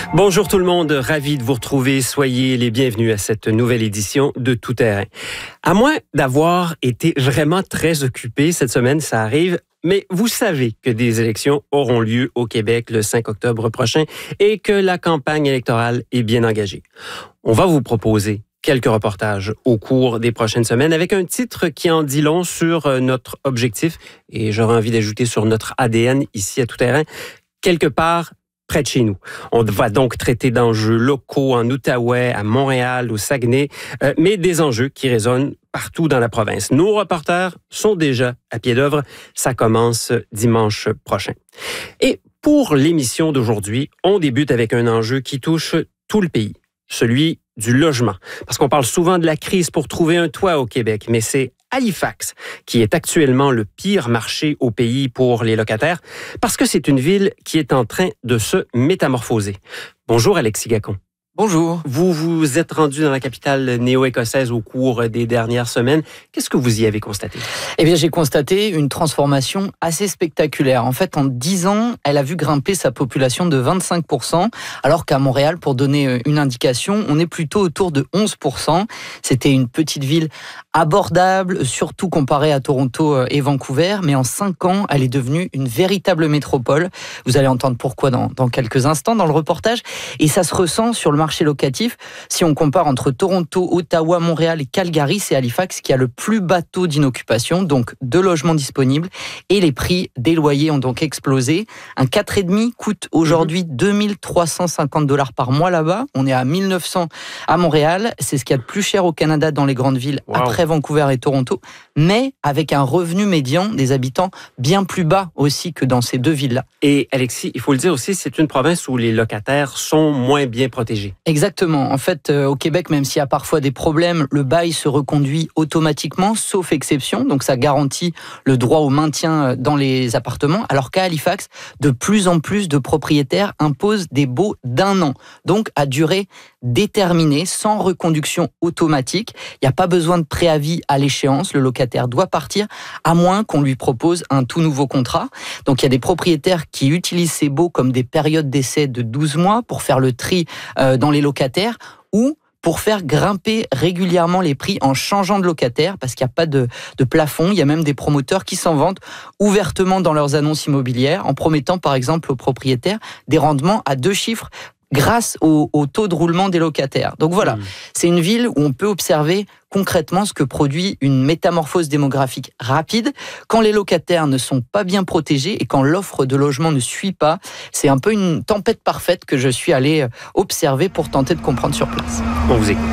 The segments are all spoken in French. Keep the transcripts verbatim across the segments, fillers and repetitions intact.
Bonjour tout le monde, ravi de vous retrouver. Soyez les bienvenus à cette nouvelle édition de Tout Terrain. À moins d'avoir été vraiment très occupé cette semaine, ça arrive, mais vous savez que des élections auront lieu au Québec le cinq octobre prochain et que la campagne électorale est bien engagée. On va vous proposer quelques reportages au cours des prochaines semaines avec un titre qui en dit long sur notre objectif et j'aurais envie d'ajouter sur notre A D N ici à Tout Terrain, quelque part près de chez nous. On va donc traiter d'enjeux locaux en Outaouais, à Montréal, au Saguenay, euh, mais des enjeux qui résonnent partout dans la province. Nos reporters sont déjà à pied d'œuvre. Ça commence dimanche prochain. Et pour l'émission d'aujourd'hui, on débute avec un enjeu qui touche tout le pays, celui du logement. Parce qu'on parle souvent de la crise pour trouver un toit au Québec, mais c'est Halifax, qui est actuellement le pire marché au pays pour les locataires, parce que c'est une ville qui est en train de se métamorphoser. Bonjour Alexis Gacon. Bonjour. Vous vous êtes rendu dans la capitale néo-écossaise au cours des dernières semaines. Qu'est-ce que vous y avez constaté? Eh bien, j'ai constaté une transformation assez spectaculaire. En fait, en dix ans, elle a vu grimper sa population de vingt-cinq pour cent, alors qu'à Montréal, pour donner une indication, on est plutôt autour de onze pour cent. C'était une petite ville abordable, surtout comparée à Toronto et Vancouver, mais en cinq ans, elle est devenue une véritable métropole. Vous allez entendre pourquoi dans, dans quelques instants dans le reportage. Et ça se ressent sur le marché locatif. Si on compare entre Toronto, Ottawa, Montréal et Calgary, c'est Halifax qui a le plus bas taux d'inoccupation, donc de logements disponibles, et les prix des loyers ont donc explosé. Un quatre virgule cinq coûte aujourd'hui deux mille trois cent cinquante dollars par mois là-bas. On est à mille neuf cents à Montréal. C'est ce qu'il y a de plus cher au Canada dans les grandes villes, wow, après Vancouver et Toronto, mais avec un revenu médian des habitants bien plus bas aussi que dans ces deux villes-là. Et Alexis, il faut le dire aussi, c'est une province où les locataires sont moins bien protégés. Exactement. En fait, euh, au Québec, même s'il y a parfois des problèmes, le bail se reconduit automatiquement, sauf exception. Donc, ça garantit le droit au maintien dans les appartements. Alors qu'à Halifax, de plus en plus de propriétaires imposent des baux d'un an. Donc, à durée déterminée, sans reconduction automatique. Il n'y a pas besoin de préavis à l'échéance. Le locataire doit partir, à moins qu'on lui propose un tout nouveau contrat. Donc, il y a des propriétaires qui utilisent ces baux comme des périodes d'essai de douze mois pour faire le tri euh, dans les locataires ou pour faire grimper régulièrement les prix en changeant de locataire parce qu'il n'y a pas de, de plafond. Il y a même des promoteurs qui s'en vantent ouvertement dans leurs annonces immobilières en promettant par exemple aux propriétaires des rendements à deux chiffres grâce au, au taux de roulement des locataires. Donc voilà, mmh. c'est une ville où on peut observer concrètement ce que produit une métamorphose démographique rapide. Quand les locataires ne sont pas bien protégés et quand l'offre de logement ne suit pas, c'est un peu une tempête parfaite que je suis allé observer pour tenter de comprendre sur place. On vous écoute.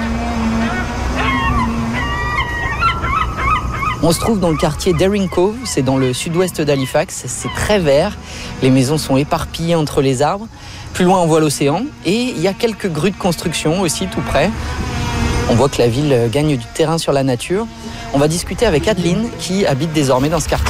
On se trouve dans le quartier Daring Cove, c'est dans le sud-ouest d'Halifax, c'est très vert, les maisons sont éparpillées entre les arbres. Plus loin, on voit l'océan et il y a quelques grues de construction aussi tout près. On voit que la ville gagne du terrain sur la nature. On va discuter avec Adeline qui habite désormais dans ce quartier.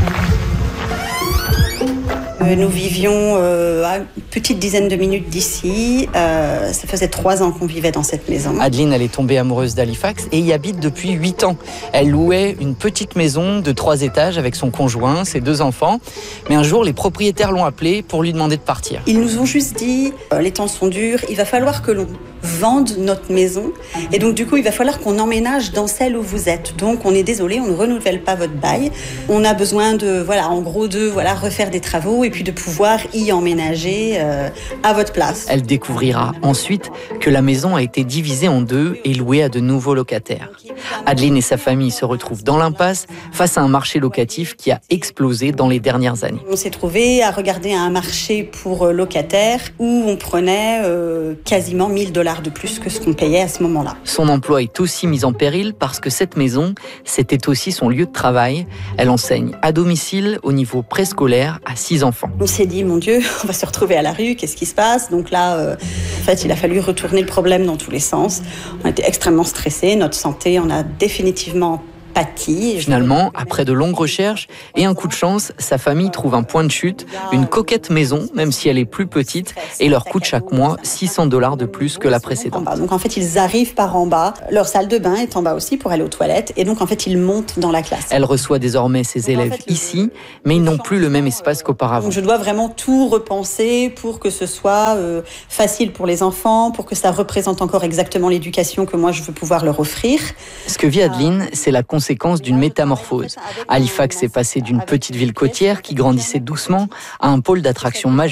Nous vivions euh, à une petite dizaine de minutes d'ici. Euh, ça faisait trois ans qu'on vivait dans cette maison. Adeline, elle est tombée amoureuse d'Halifax et y habite depuis huit ans. Elle louait une petite maison de trois étages avec son conjoint, ses deux enfants. Mais un jour, les propriétaires l'ont appelée pour lui demander de partir. Ils nous ont juste dit, euh, les temps sont durs, il va falloir que l'on vende notre maison. Et donc, du coup, il va falloir qu'on emménage dans celle où vous êtes. Donc, on est désolé, on ne renouvelle pas votre bail. On a besoin de, voilà, en gros, de voilà, refaire des travaux et puis de pouvoir y emménager euh, à votre place. Elle découvrira ensuite que la maison a été divisée en deux et louée à de nouveaux locataires. Adeline et sa famille se retrouvent dans l'impasse face à un marché locatif qui a explosé dans les dernières années. On s'est trouvé à regarder un marché pour locataires où on prenait euh, quasiment mille dollars de plus que ce qu'on payait à ce moment-là. Son emploi est aussi mis en péril parce que cette maison, c'était aussi son lieu de travail. Elle enseigne à domicile au niveau préscolaire à six enfants. On s'est dit, mon Dieu, on va se retrouver à la rue, qu'est-ce qui se passe? Donc là, euh, en fait, il a fallu retourner le problème dans tous les sens. On était extrêmement stressés, notre santé en a définitivement pâti. Finalement, après de longues recherches et un coup de chance, sa famille trouve un point de chute, une coquette maison, même si elle est plus petite, et leur coûte chaque mois six cents dollars de plus que la précédente. Donc en fait, ils arrivent par en bas, leur salle de bain est en bas aussi pour aller aux toilettes, et donc en fait, ils montent dans la classe. Elle reçoit désormais ses élèves en fait, ici, mais ils n'ont plus le même espace qu'auparavant. Donc je dois vraiment tout repenser pour que ce soit euh, facile pour les enfants, pour que ça représente encore exactement l'éducation que moi je veux pouvoir leur offrir. Ce que vit Adeline, c'est la conséquence d'une métamorphose. Halifax est passé d'une petite ville côtière qui grandissait doucement à un pôle d'attraction majeur